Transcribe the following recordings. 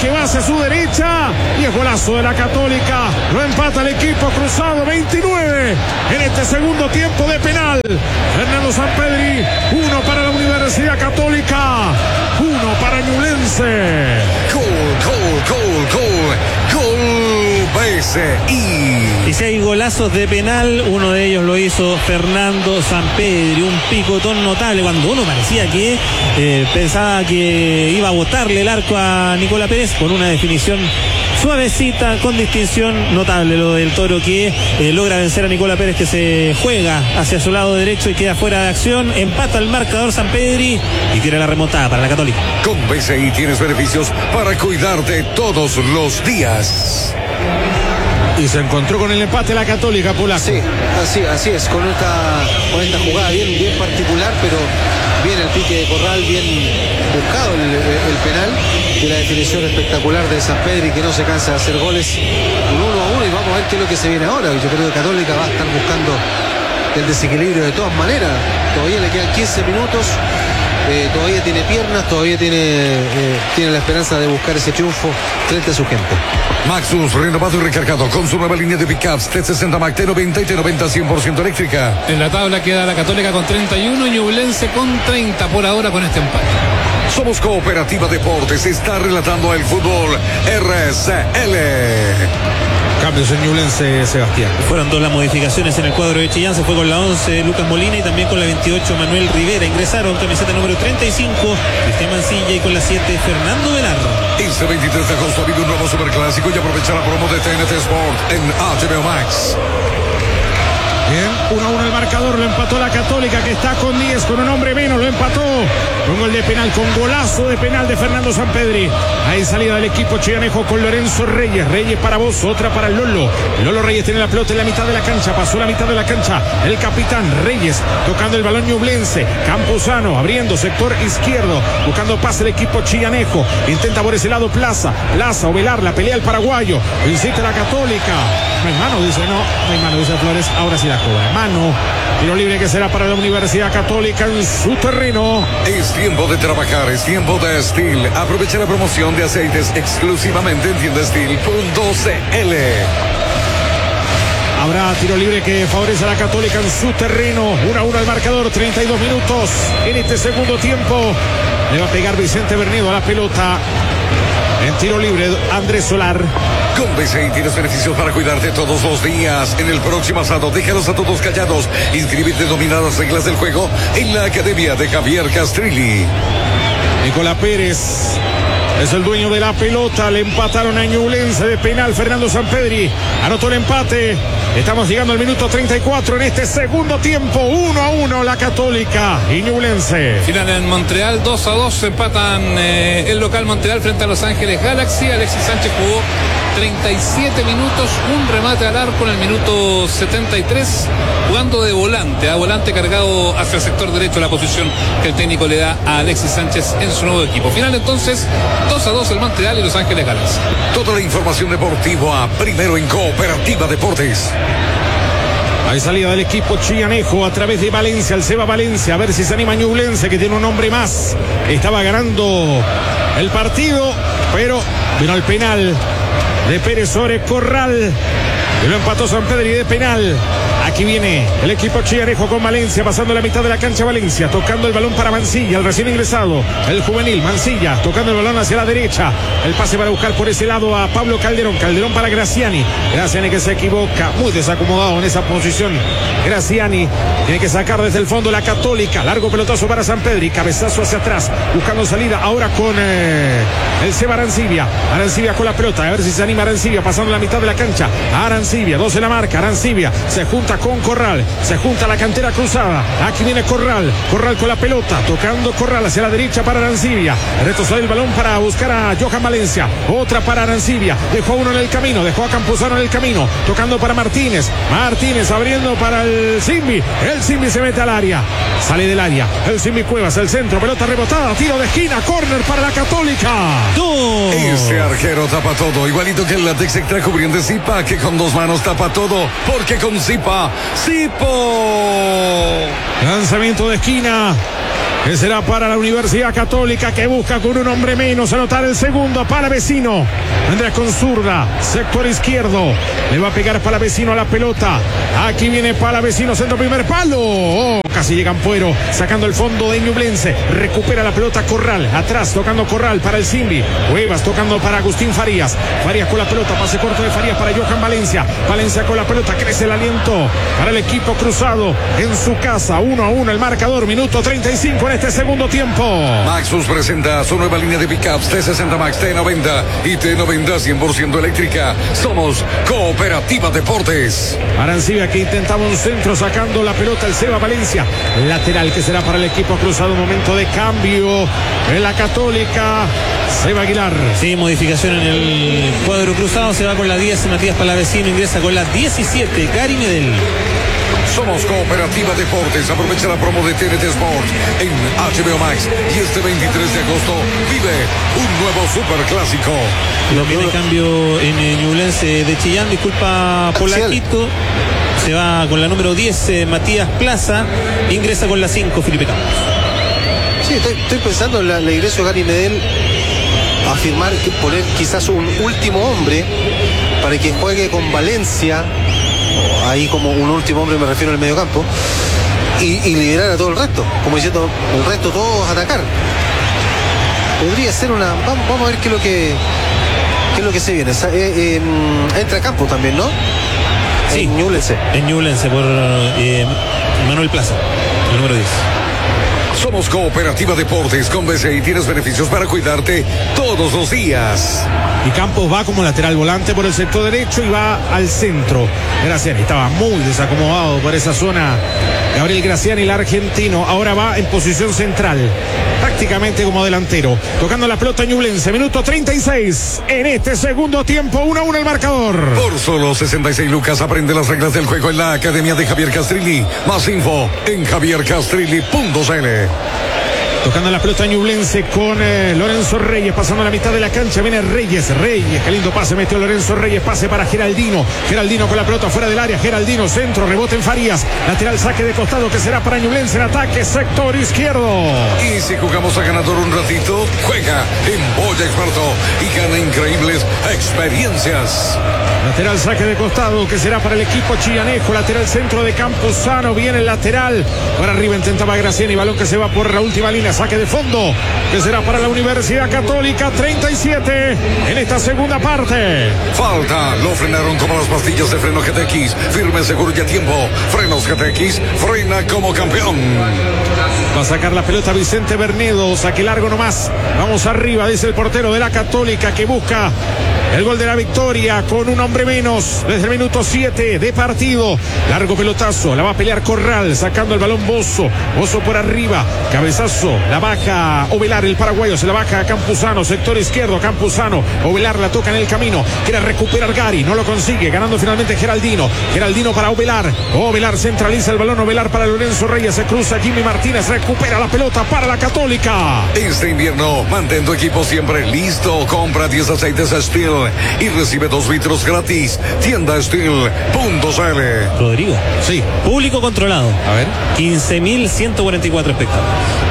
que va hacia su derecha y es golazo de la Católica. Lo empata el equipo cruzado. 29 en este segundo tiempo de penal. Fernando Sampedri, 1 para la Universidad Católica, 1 para Ñublense. Gol BCI. Y si hay golazos de penal, uno de ellos lo hizo Fernando Sampedri, un picotón notable cuando uno parecía que pensaba que iba a botarle el arco a Nicolás Pérez, con una definición suavecita, con distinción, notable lo del Toro, que logra vencer a Nicolás Pérez, que se juega hacia su lado derecho y queda fuera de acción. Empata el marcador Sampedri y quiere la remontada para la Católica. Con BCI tienes beneficios para cuidarte todos los días. Y se encontró con el empate la Católica, Polaco. Sí, así es, con esta jugada bien particular, pero bien el pique de Corral, bien buscado el penal, y la definición espectacular de Sampedri, que no se cansa de hacer goles. Un 1-1, y vamos a ver qué es lo que se viene ahora. Yo creo que Católica va a estar buscando el desequilibrio de todas maneras. Todavía le quedan 15 minutos. Todavía tiene piernas, todavía tiene la esperanza de buscar ese triunfo frente a su gente. Maxus, renovado y recargado con su nueva línea de pickups T60 Mac, T90 y T90 100% eléctrica. En la tabla queda la Católica con 31 y Ñublense con 30 por ahora con este empate. Somos Cooperativa Deportes, está relatando el fútbol RCL. Cambios en Ñublense, Sebastián. Fueron 2 las modificaciones en el cuadro de Chillán. Se fue con la 11 Lucas Molina y también con la 28 Manuel Rivera. Ingresaron camiseta número 35 Cristian Mancilla y con la 7 Fernando Velardo. Este 23 de agosto ha habido un nuevo superclásico y aprovecha la promo de TNT Sport en HBO Max. Bien, 1-1 el marcador, lo empató la Católica, que está con 10, con un hombre menos, lo empató con gol de penal, con golazo de penal de Fernando Sampedri. Ahí salida del equipo chianejo con Lorenzo Reyes. Reyes para vos, otra para el Lolo. Lolo Reyes tiene la pelota en la mitad de la cancha, pasó la mitad de la cancha el capitán Reyes, tocando el balón ñublense. Campuzano abriendo sector izquierdo, buscando pase el equipo chianejo. Intenta por ese lado Plaza Ovelar, la pelea el paraguayo. Insiste la Católica. No hay mano, dice dice Flores. Ahora sí la cobra. Mano. Tiro libre que será para la Universidad Católica en su terreno. Es tiempo de trabajar, es tiempo de Steel. Aprovecha la promoción de aceites exclusivamente en tiendasteel.cl. Habrá tiro libre que favorece a la Católica en su terreno. 1-1 al marcador, 32 minutos en este segundo tiempo. Le va a pegar Vicente Bernedo a la pelota. En tiro libre, Andrés Solar. Con BCI tienes beneficios para cuidarte todos los días. En el próximo asado, déjalos a todos callados. Inscríbete, domina las reglas del juego en la Academia de Javier Castrilli. Nicolás Pérez es el dueño de la pelota. Le empataron a Ñublense de penal. Fernando Sampedri anotó el empate. Estamos llegando al minuto 34 en este segundo tiempo. 1-1 la Católica y Ñublense. Final en Montreal, 2-2. Empatan el local Montreal frente a Los Ángeles Galaxy. Alexis Sánchez jugó 37 minutos, un remate al arco en el minuto 73, jugando de volante cargado hacia el sector derecho, la posición que el técnico le da a Alexis Sánchez en su nuevo equipo. Final entonces, 2-2 el Montreal y Los Ángeles Galaxy. Toda la información deportiva primero en Cooperativa Deportes. Hay salida del equipo chianejo a través de Valencia, el Seba Valencia, a ver si se anima Ñublense, que tiene un hombre más. Estaba ganando el partido, pero vino el penal de Pérez sobre Corral y lo empató Sampedri de penal. Aquí viene el equipo chianejo con Valencia, pasando la mitad de la cancha. Valencia tocando el balón para Mancilla, el recién ingresado, el juvenil Mancilla, tocando el balón hacia la derecha. El pase para buscar por ese lado a Pablo Calderón para Graziani que se equivoca, muy desacomodado en esa posición. Graziani tiene que sacar desde el fondo la Católica. Largo pelotazo para Sampedri, cabezazo hacia atrás, buscando salida ahora con el Seba Arancibia con la pelota, a ver si se anima Arancibia, pasando la mitad de la cancha. Arancibia, 2 en la marca. Arancibia se junta con Corral, se junta la cantera cruzada. Aquí viene Corral con la pelota, tocando Corral hacia la derecha para Arancibia. Retrocede el balón para buscar a Johan Valencia, otra para Arancibia, dejó uno en el camino, dejó a Campuzano en el camino, tocando para Martínez abriendo para el Simbi se mete al área, sale del área, el Simbi Cuevas, el centro, pelota rebotada, tiro de esquina, córner para la Católica. Este arquero tapa todo, igualito que el látex extra cubriente Zipa, que con 2 manos tapa todo, porque con Zipa, Zipo. Lanzamiento de esquina que será para la Universidad Católica, que busca con un hombre menos anotar el segundo. Palavecino vendrá con zurda, sector izquierdo, le va a pegar Palavecino a la pelota. Aquí viene Palavecino, centro primer palo. Casi llega Ampuero, sacando el fondo de Ñublense. Recupera la pelota Corral, atrás tocando Corral para el Simbi. Cuevas tocando para Agustín Farías. Farías con la pelota, pase corto de Farías para Johan Valencia. Valencia con la pelota, crece el aliento para el equipo cruzado en su casa. 1-1 el marcador, minuto 35 en este segundo tiempo. Maxus presenta su nueva línea de pickups T60 Max, T90 y T90 100% eléctrica. Somos Cooperativa Deportes. Arancibia que intentaba un centro sacando la pelota el Seba Valencia. Lateral que será para el equipo cruzado. Momento de cambio en la Católica. Seba Aguilar. Sí, modificación en el cuadro cruzado. Se va con la 10 Matías Palavecino, ingresa con la 17 Gary Medel. Somos Cooperativa Deportes. Aprovecha la promo de TNT Sports en HBO Max. Y este 23 de agosto vive un nuevo superclásico. Viene cambio en Ñublense de Chillán. Disculpa Polaquito. Se va con la número 10 Matías Plaza. Ingresa con la 5 Felipe Campos. Sí, estoy pensando en el ingreso de Gary Medel. Afirmar que poner quizás un último hombre para que juegue con Valencia. Ahí como un último hombre me refiero al mediocampo. Y liberar a todo el resto. Como diciendo, el resto todos atacar. Podría ser una... Vamos a ver qué es lo que se viene. Entra Campos también, ¿no? Sí, en Ñublense. En Ñublense por Manuel Plaza, el número 10. Somos Cooperativa Deportes con BCI. Tienes beneficios para cuidarte todos los días. Y Campos va como lateral volante por el sector derecho y va al centro. Graciani estaba muy desacomodado por esa zona. Gabriel Graciani, el argentino, ahora va en posición central, prácticamente como delantero. Tocando la pelota Ñublense, minuto 36. En este segundo tiempo, 1-1 el marcador. Por solo 66 lucas aprende las reglas del juego en la Academia de Javier Castrilli. Más info en javiercastrilli.cl. Tocando la pelota Ñublense con Lorenzo Reyes, pasando a la mitad de la cancha, viene Reyes, qué lindo pase metió Lorenzo Reyes, pase para Geraldino con la pelota fuera del área, Geraldino, centro, rebote en Farías, lateral saque de costado que será para Ñublense en ataque, sector izquierdo. Y si jugamos a ganador un ratito, juega en Boya Experto y gana increíbles experiencias. Lateral saque de costado que será para el equipo chillanejo, lateral centro de Campuzano, viene el lateral, para arriba intentaba Graciani, balón que se va por la última línea, saque de fondo que será para la Universidad Católica, 37 en esta segunda parte. Falta, lo frenaron como las pastillas de freno GTX, firme, seguro y a tiempo. Frenos GTX, frena como campeón. Va a sacar la pelota Vicente Bernedo, saque largo nomás, vamos arriba, dice el portero de la Católica que busca el gol de la victoria con un hombre menos desde el minuto 7 de partido. Largo pelotazo, la va a pelear Corral, sacando el balón Bozo por arriba, cabezazo, la baja Ovelar, el paraguayo, se la baja a Campuzano, sector izquierdo, Campuzano, Ovelar la toca en el camino, quiere recuperar Gary, no lo consigue, ganando finalmente Geraldino para Ovelar centraliza el balón, Ovelar para Lorenzo Reyes, se cruza Jimmy Martínez, recupera la pelota para la Católica. Este invierno, mantén tu equipo siempre listo, compra 10 aceites Steel y recibe 2 litros gratis. Tienda Steel.cl. Rodrigo. Sí. Público controlado. A ver. 15.144 espectadores.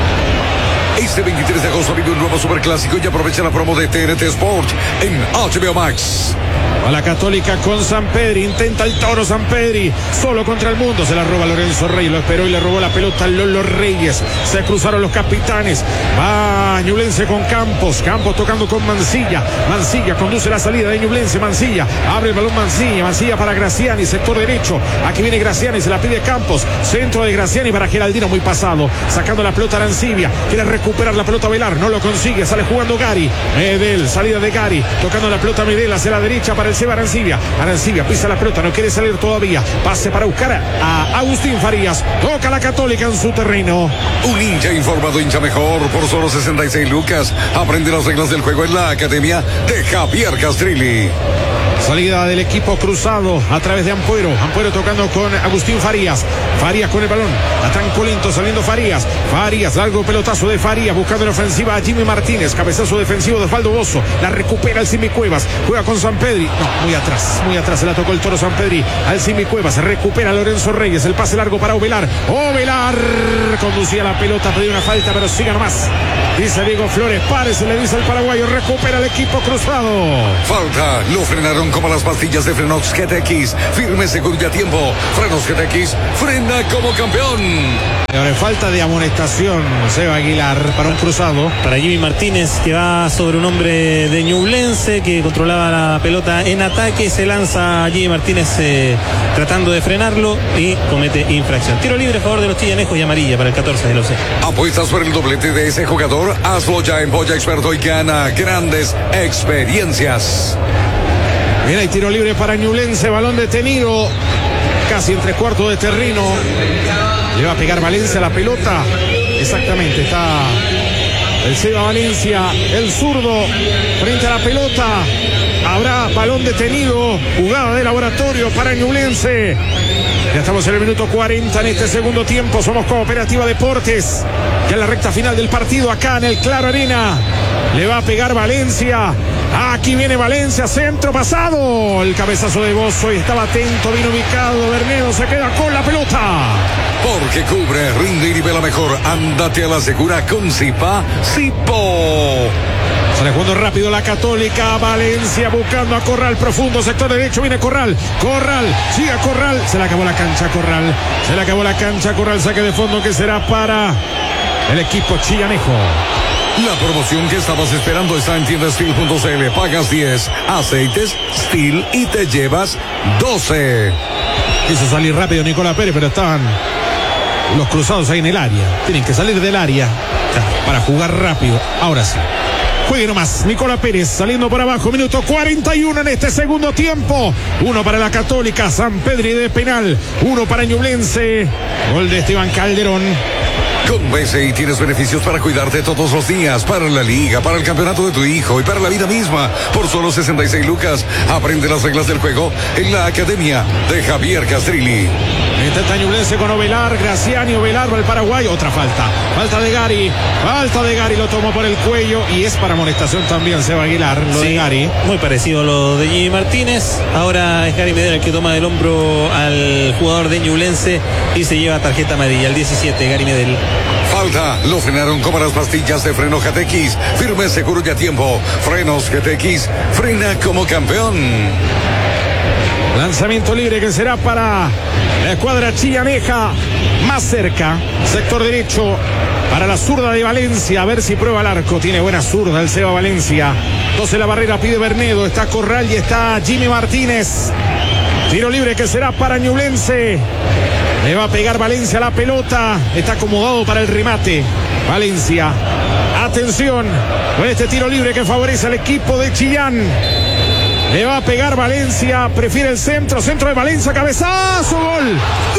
Este 23 de agosto vive un nuevo superclásico y aprovecha la promo de TNT Sport en HBO Max. A la Católica con Sampedri, intenta el toro Sampedri, solo contra el mundo, se la roba Lorenzo Reyes, lo esperó y le robó la pelota a Lolo Reyes, se cruzaron los capitanes, va Ñublense con Campos tocando con Mancilla conduce la salida de Ñublense, Mancilla, abre el balón Mancilla para Graciani, sector derecho, aquí viene Graciani, se la pide Campos, centro de Graciani para Geraldino, muy pasado, sacando la pelota Arancibia, quiere recuperar la pelota Velar, no lo consigue, sale jugando Gary, Medel, salida de Gary, tocando la pelota Medel hacia la derecha para el Seba Arancibia pisa la pelota, no quiere salir todavía, pase para buscar a Agustín Farías, toca la Católica en su terreno. Un hincha informado, hincha mejor, por solo 66 lucas, aprende las reglas del juego en la Academia de Javier Castrilli. Salida del equipo cruzado a través de Ampuero tocando con Agustín Farías con el balón, a tranco lento saliendo Farías, largo pelotazo de Farías. Farías buscando la ofensiva a Jimmy Martínez. Cabezazo defensivo de Osvaldo Bozo. La recupera el Simi Cuevas. Juega con Sampedri. No, muy atrás. Muy atrás se la tocó el Toro Sampedri al Simi Cuevas. Recupera Lorenzo Reyes. El pase largo para Ovelar. Ovelar conducía la pelota. Pedía una falta, pero siga nomás. Dice Diego Flores. Párese, le dice el paraguayo. Recupera el equipo cruzado. Falta. Lo frenaron como las pastillas de frenos GTX. Firme, seguro y a tiempo. Frenos GTX. Frena como campeón. Ahora falta de amonestación, Seba Aguilar, para un cruzado. Para Jimmy Martínez, que va sobre un hombre de Ñublense que controlaba la pelota en ataque. Se lanza Jimmy Martínez tratando de frenarlo y comete infracción. Tiro libre a favor de los Chillanejos y amarilla para el 14 de los C. ¿Apuestas por el doblete de ese jugador? Hazlo ya en Boya Experto y gana grandes experiencias. Bien, hay tiro libre para Ñublense, balón detenido. Casi en 3/4 de terreno. Le va a pegar Valencia la pelota. Exactamente, está el Seba Valencia, el zurdo, frente a la pelota. Habrá balón detenido. Jugada de laboratorio para Ñublense. Ya estamos en el minuto 40 en este segundo tiempo. Somos Cooperativa Deportes. Ya en la recta final del partido acá en el Claro Arena. Le va a pegar Valencia. Aquí viene Valencia, centro pasado. El cabezazo de Bozo y estaba atento, bien ubicado. Bernedo se queda con la pelota. Porque cubre, rinde y nivela mejor. Ándate a la segura con Zipa Zipo. Sale jugando rápido la Católica. Valencia buscando a Corral, profundo, sector derecho. Viene Corral. Corral, sigue a Corral. Se le acabó la cancha a Corral. Se le acabó la cancha a Corral. Saque de fondo que será para el equipo chillanejo. La promoción que estabas esperando está en tiendastil.cl. Pagas 10 aceites Steel y te llevas 12. Quiso salir rápido Nicolás Pérez, pero estaban los cruzados ahí en el área. Tienen que salir del área para jugar rápido. Ahora sí. Juegue nomás, Nicolás Pérez saliendo por abajo, minuto 41 en este segundo tiempo. 1 para la Católica, Sampedri de penal, 1 para Ñublense. Gol de Esteban Calderón. Con BCI tienes beneficios para cuidarte todos los días, para la liga, para el campeonato de tu hijo y para la vida misma. Por solo 66 lucas, aprende las reglas del juego en la academia de Javier Castrilli. Intenta Ñublense con Ovelar, Graciani, Ovelar va el Paraguay, otra falta. Falta de Gary, lo tomó por el cuello y es para amonestación también Seba Aguilar, lo de Gary. Muy parecido a lo de Jimmy Martínez. Ahora es Gary Medel el que toma del hombro al jugador de Ñublense y se lleva tarjeta amarilla, el 17, Gary Medel. Falta, lo frenaron como las pastillas de freno GTX. Firme, seguro y a tiempo. Frenos GTX, frena como campeón. Lanzamiento libre que será para la escuadra chillaneja. Más cerca, sector derecho para la zurda de Valencia. A ver si prueba el arco. Tiene buena zurda el Seba Valencia. 12 la barrera, pide Bernedo. Está Corral y está Jimmy Martínez. Tiro libre que será para Ñublense. Le va a pegar Valencia la pelota. Está acomodado para el remate. Valencia. Atención con este tiro libre que favorece al equipo de Chillán. Le va a pegar Valencia. Prefiere el centro. Centro de Valencia. Cabezazo. Gol.